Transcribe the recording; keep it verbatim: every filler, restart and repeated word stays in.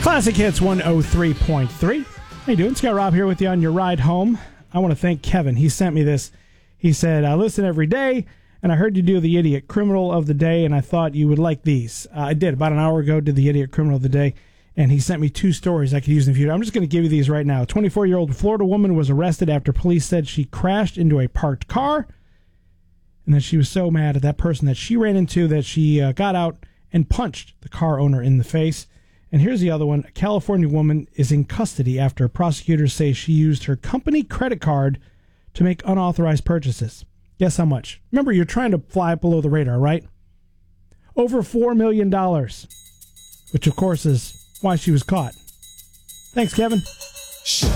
Classic Hits one oh three point three. How you doing? Scott Rob here with you on your ride home. I want to thank Kevin. He sent me this. He said, I listen every day, and I heard you do the Idiot Criminal of the Day, and I thought you would like these. Uh, I did. About an hour ago, did the Idiot Criminal of the Day, and he sent me two stories I could use in the future. I'm just going to give you these right now. A twenty-four-year-old Florida woman was arrested after police said she crashed into a parked car, and then she was so mad at that person that she ran into that she uh, got out and punched the car owner in the face. And here's the other one. A California woman is in custody after prosecutors say she used her company credit card to make unauthorized purchases. Guess how much? Remember, you're trying to fly below the radar, right? Over four million dollars, which, of course, is why she was caught. Thanks, Kevin.